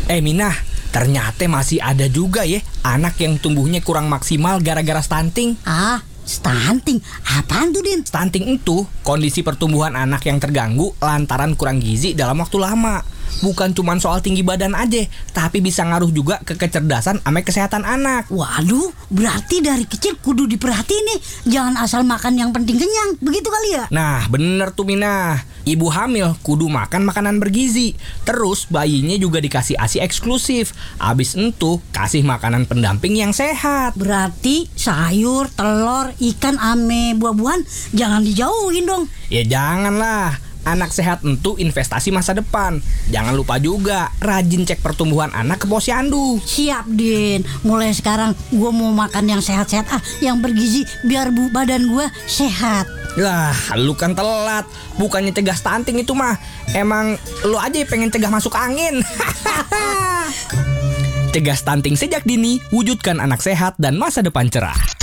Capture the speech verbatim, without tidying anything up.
Eh Minah, ternyata masih ada juga ya anak yang tumbuhnya kurang maksimal gara-gara stunting. Ah, stunting? Apaan tuh, Din? Stunting itu kondisi pertumbuhan anak yang terganggu lantaran kurang gizi dalam waktu lama. Bukan cuma soal tinggi badan aja, tapi bisa ngaruh juga ke kecerdasan sama kesehatan anak. Waduh, berarti dari kecil kudu diperhatiin nih. Jangan asal makan yang penting kenyang, begitu kali ya? Nah, bener tuh Minah. Ibu hamil kudu makan makanan bergizi. Terus bayinya juga dikasih ASI eksklusif. Abis itu kasih makanan pendamping yang sehat. Berarti sayur, telur, ikan, ame, buah-buahan jangan dijauhin dong. Ya janganlah. Anak sehat itu investasi masa depan. Jangan lupa juga rajin cek pertumbuhan anak ke posyandu. Siap, Din. Mulai sekarang gue mau makan yang sehat-sehat, ah, yang bergizi biar bu badan gue sehat. Lah, lu kan telat. Bukannya cegah stunting itu mah. Emang lu aja pengen cegah masuk angin. Cegah stunting sejak dini, wujudkan anak sehat dan masa depan cerah.